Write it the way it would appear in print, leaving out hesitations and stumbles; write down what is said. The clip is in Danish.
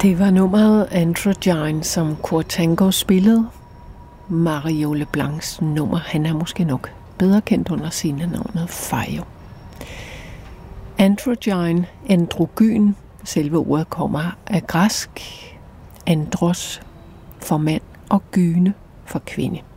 Det var nummeret Androgyne, som Quortango spillede. Mario Leblancs nummer. Han er måske nok bedre kendt under scenenavnet Fayo. Androgyne, androgyn, selve ordet kommer af græsk. Andros for mand og gyne for kvinde.